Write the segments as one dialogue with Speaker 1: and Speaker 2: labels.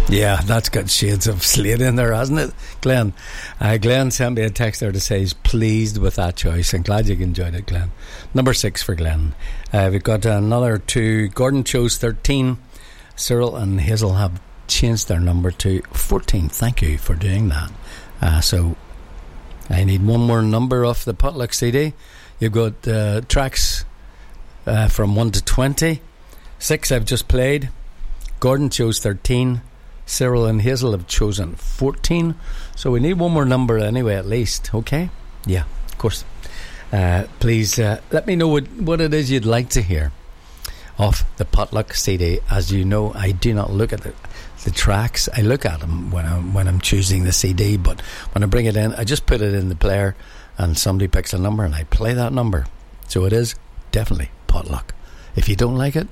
Speaker 1: Yeah, that's got shades of Slade in there, hasn't it, Glenn? Glenn sent me a text there to say he's pleased with that choice. I'm glad you enjoyed it, Glenn. Number 6 for Glenn. We've got another 2. Gordon chose 13. Cyril and Hazel have changed their number to 14. Thank you for doing that. So I need one more number off the Potluck CD. You've got tracks from 1 to 20. 6 I've just played. Gordon chose 13. Cyril and Hazel have chosen 14. So we need one more number anyway, at least. Okay? Yeah, of course. Please let me know what it is you'd like to hear off the Potluck CD. As you know, I do not look at the tracks. I look at them when I'm choosing the CD, but when I bring it in, I just put it in the player and somebody picks a number and I play that number. So it is definitely Potluck. If you don't like it,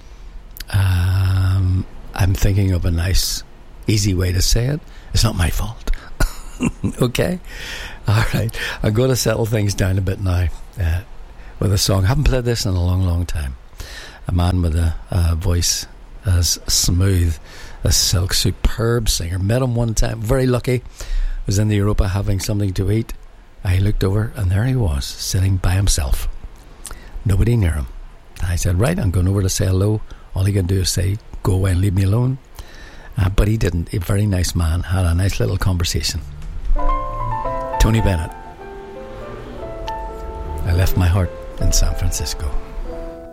Speaker 1: I'm thinking of a nice easy way to say it. It's not my fault. Okay? Alright, I'm going to settle things down a bit now with a song. I haven't played this in a long time. A man with a voice as smooth as silk, superb singer. Met him one time, very lucky. Was in the Europa having something to eat. I looked over and there he was, sitting by himself. Nobody near him. I said, right, I'm going over to say hello. All he can do is say, go away and leave me alone. But he didn't. A very nice man. Had a nice little conversation. Tony Bennett. I left my heart in San Francisco.